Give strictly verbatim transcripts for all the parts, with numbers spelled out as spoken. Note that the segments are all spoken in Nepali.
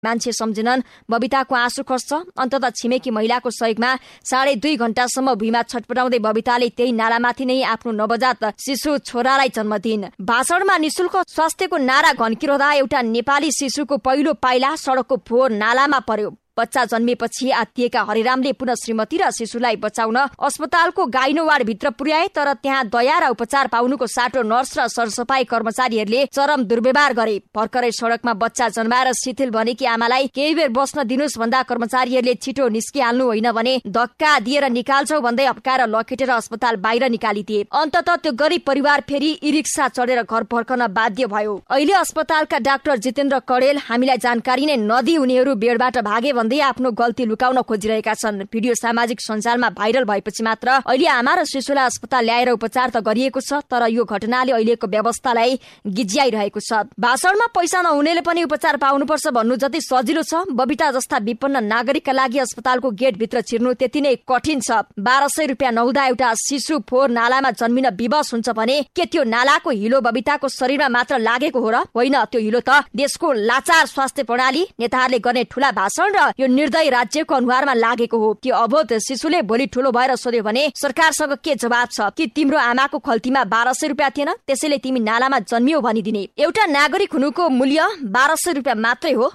मान्छे सम्झिनन्। बबिताको आँसु खस्छ। अन्ततः छिमेकी महिलाको सहयोगमा साढे दुई घण्टासम्म भुइँमा छटपटाउँदै बबिताले त्यही नालामाथि नै आफ्नो नवजात शिशु छोरालाई जन्म दिइन्। भाषणमा निशुल्क स्वास्थ्यको नारा घन्किरहँदा एउटा नेपाली शिशुको पहिलो पाइला सडकको फोहोर नालामा पर्यो। बच्चा जन्मिएपछि आत्तिएका हरिरामले पुनः श्रीमती र शिशुलाई बचाउन अस्पतालको गाइनो वार्डभित्र पुर्याए, तर त्यहाँ दया र उपचार पाउनुको साटो नर्स र सरसफाई कर्मचारीहरूले चरम दुर्व्यवहार गरे। भर्खरै सड़कमा बच्चा जन्माएर शिथिल बनेकी आमालाई केही बेर बस्न दिनुस् भन्दा कर्मचारीहरूले छिटो निस्किहाल्नु होइन भने धक्का दिएर निकाल्छौ भन्दै अप्काएर लखेटेर अस्पताल बाहिर निकालिदिए। अन्ततः त्यो गरिब परिवार फेरि ई रिक्सा चढेर घर फर्कन बाध्य भयो। अहिले अस्पतालका डाक्टर जितेन्द्र कडेल हामीलाई जानकारी नै नदिई उनीहरू बेडबाट भागे भन्दै आफ्नो गल्ती लुकाउन खोजिरहेका छन्। भिडियो सामाजिक सञ्जालमा भाइरल भएपछि मात्र अहिले आमा र शिशुलाई अस्पताल ल्याएर उपचार त गरिएको छ, तर यो घटनाले अहिलेको व्यवस्थालाई गिज्याइरहेको छ। भाषणमा पैसा नहुनेले पनि उपचार पाउनुपर्छ भन्नु जति सजिलो छ, बबिता जस्ता विपन्न नागरिकका लागि अस्पतालको गेटभित्र छिर्नु त्यति नै कठिन छ। बाह्र सय रुपियाँ नहुँदा एउटा शिशु फोहोर नालामा जन्मिन विवश हुन्छ भने के त्यो नालाको हिलो बबिताको शरीरमा मात्र लागेको हो र? होइन, त्यो हिलो त देशको लाचार स्वास्थ्य प्रणाली, नेताहरूले गर्ने ठूला भाषण र यो निर्दयी राज्यको अनुहारमा लागेको हो। कि अबोध शिशुले भोलि ठूलो भएर सोध्यो भने सरकारसँग के जवाब छ? कि तिम्रो आमाको खल्तीमा बाह्र सय रुपियाँ थिएन, त्यसैले तिमी नालामा जन्मियो भनिदिने? एउटा नागरिक हुनुको मूल्य बाह्र सय रुपियाँ मात्रै हो।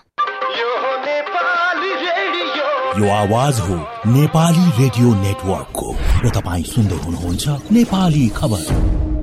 यो आवाज हो नेपाली रेडियो नेटवर्कको र तपाईँ सुन्दै हुनुहुन्छ नेपाली खबर।